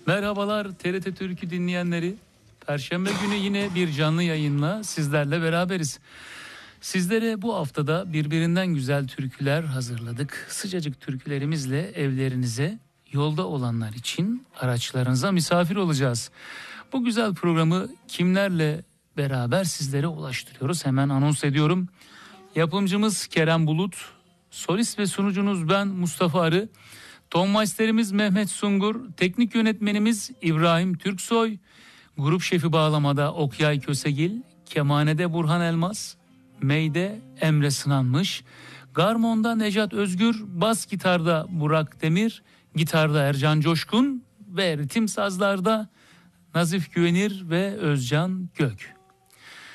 Merhabalar TRT Türk'ü dinleyenleri. Perşembe günü yine bir canlı yayınla sizlerle beraberiz. Sizlere bu haftada birbirinden güzel türküler hazırladık. Sıcacık türkülerimizle evlerinize, yolda olanlar için araçlarınıza misafir olacağız. Bu güzel programı kimlerle beraber sizlere ulaştırıyoruz? Hemen anons ediyorum. Yapımcımız Kerem Bulut, solist ve sunucunuz ben Mustafa Arı. Ton masterimiz Mehmet Sungur, teknik yönetmenimiz İbrahim Türksoy, grup şefi bağlamada Okyay Kösegil, kemanede Burhan Elmas, meyde Emre Sınanmış, garmonda Necat Özgür, bas gitarda Burak Demir, gitarda Ercan Coşkun ve ritim sazlarda Nazif Güvenir ve Özcan Gök.